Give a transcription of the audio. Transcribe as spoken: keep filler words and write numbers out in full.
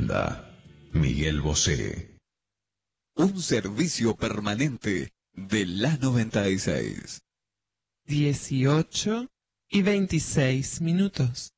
Recomienda Miguel Bosé. Un servicio permanente de la noventa y seis. dieciocho y veintiséis minutos.